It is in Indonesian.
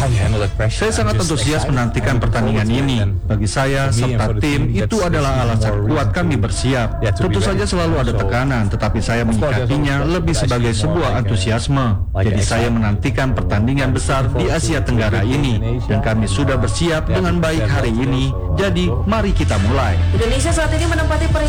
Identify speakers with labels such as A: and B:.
A: Saya sangat antusias menantikan pertandingan ini. Bagi saya serta tim itu adalah alasan kuat kami bersiap. Tentu saja selalu ada tekanan, tetapi saya menyikapinya lebih sebagai sebuah antusiasme. Jadi saya menantikan pertandingan besar di Asia Tenggara ini, dan kami sudah bersiap dengan baik hari ini. Jadi mari kita mulai.
B: Indonesia saat ini menempati peringkat